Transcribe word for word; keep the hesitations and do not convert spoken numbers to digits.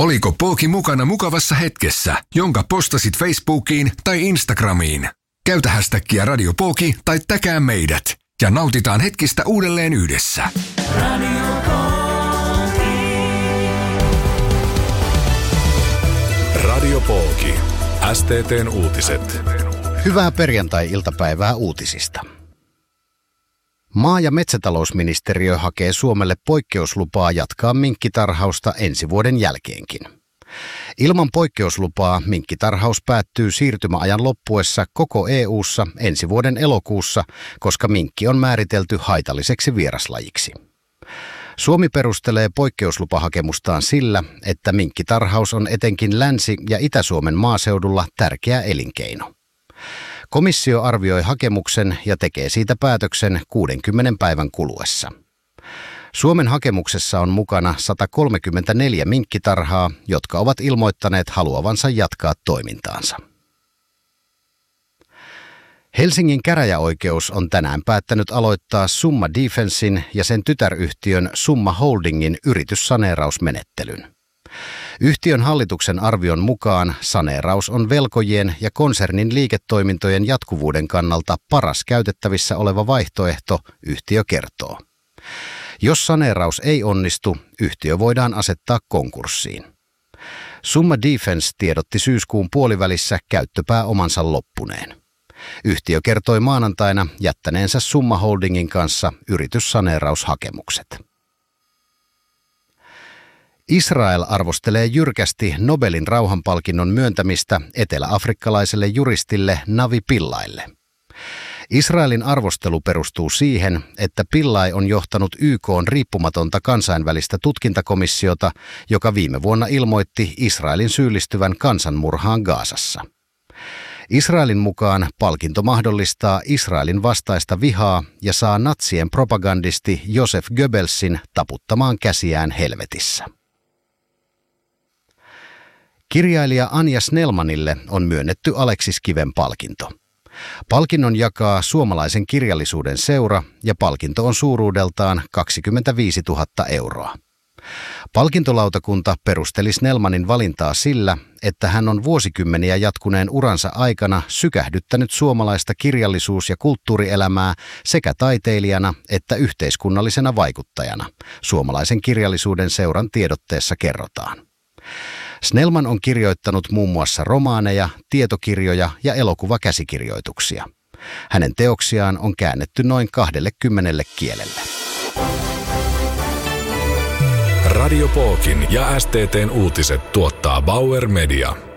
Oliko Pooki mukana mukavassa hetkessä, jonka postasit Facebookiin tai Instagramiin? Käytä hashtagia Radio Pooki tai täkää meidät ja nautitaan hetkistä uudelleen yhdessä. Radio Pooki. Radio Pooki. S T T:n uutiset. Hyvää perjantai-iltapäivää uutisista. Maa- ja metsätalousministeriö hakee Suomelle poikkeuslupaa jatkaa minkkitarhausta ensi vuoden jälkeenkin. Ilman poikkeuslupaa minkkitarhaus päättyy siirtymäajan loppuessa koko E U:ssa ensi vuoden elokuussa, koska minkki on määritelty haitalliseksi vieraslajiksi. Suomi perustelee poikkeuslupahakemustaan sillä, että minkkitarhaus on etenkin Länsi- ja Itä-Suomen maaseudulla tärkeä elinkeino. Komissio arvioi hakemuksen ja tekee siitä päätöksen kuudenkymmenen päivän kuluessa. Suomen hakemuksessa on mukana sata kolmekymmentäneljä minkkitarhaa, jotka ovat ilmoittaneet haluavansa jatkaa toimintaansa. Helsingin käräjäoikeus on tänään päättänyt aloittaa Summa Defencein ja sen tytäryhtiön Summa Holdingin yrityssaneerausmenettelyn. Yhtiön hallituksen arvion mukaan saneeraus on velkojien ja konsernin liiketoimintojen jatkuvuuden kannalta paras käytettävissä oleva vaihtoehto, yhtiö kertoo. Jos saneeraus ei onnistu, yhtiö voidaan asettaa konkurssiin. Summa Defence tiedotti syyskuun puolivälissä käyttöpääomansa loppuneen. Yhtiö kertoi maanantaina jättäneensä Summa Holdingin kanssa yrityssaneeraushakemukset. Israel arvostelee jyrkästi Nobelin rauhanpalkinnon myöntämistä eteläafrikkalaiselle juristille Navi Pillaille. Israelin arvostelu perustuu siihen, että Pillai on johtanut Y K:n riippumatonta kansainvälistä tutkintakomissiota, joka viime vuonna ilmoitti Israelin syyllistyvän kansanmurhaan Gazassa. Israelin mukaan palkinto mahdollistaa Israelin vastaista vihaa ja saa natsien propagandisti Joseph Goebbelsin taputtamaan käsiään helvetissä. Kirjailija Anja Snellmanille on myönnetty Aleksis Kiven palkinto. Palkinnon jakaa Suomalaisen kirjallisuuden seura ja palkinto on suuruudeltaan kaksikymmentäviisituhatta euroa. Palkintolautakunta perusteli Snellmanin valintaa sillä, että hän on vuosikymmeniä jatkuneen uransa aikana sykähdyttänyt suomalaista kirjallisuus- ja kulttuurielämää sekä taiteilijana että yhteiskunnallisena vaikuttajana, Suomalaisen kirjallisuuden seuran tiedotteessa kerrotaan. Snellman on kirjoittanut muun muassa romaaneja, tietokirjoja ja elokuvakäsikirjoituksia. Hänen teoksiaan on käännetty noin kahdellekymmenelle kielelle. Radio Pookin ja S T T:n uutiset tuottaa Bauer Media.